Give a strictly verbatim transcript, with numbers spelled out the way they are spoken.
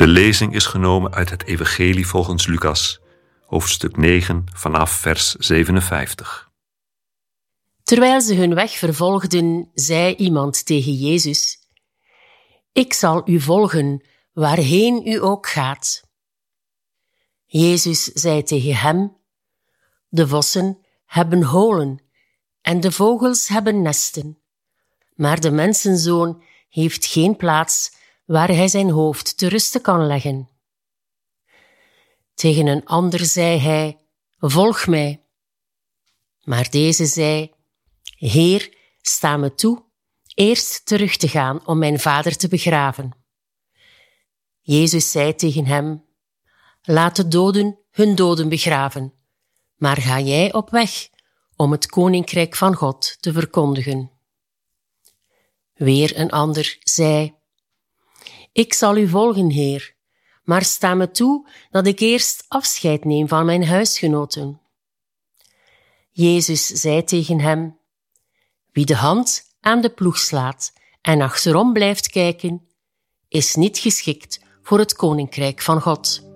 De lezing is genomen uit het Evangelie volgens Lucas, hoofdstuk negen, vanaf vers zevenenvijftig. Terwijl ze hun weg vervolgden, zei iemand tegen Jezus: Ik zal u volgen, waarheen u ook gaat. Jezus zei tegen hem: De vossen hebben holen en de vogels hebben nesten, maar de mensenzoon heeft geen plaats waar hij zijn hoofd te rusten kan leggen. Tegen een ander zei hij: Volg mij. Maar deze zei: Heer, sta me toe eerst terug te gaan om mijn vader te begraven. Jezus zei tegen hem: Laat de doden hun doden begraven, maar ga jij op weg om het koninkrijk van God te verkondigen. Weer een ander zei: Ik zal u volgen, Heer, maar sta me toe dat ik eerst afscheid neem van mijn huisgenoten. Jezus zei tegen hem: Wie de hand aan de ploeg slaat en achterom blijft kijken, is niet geschikt voor het koninkrijk van God.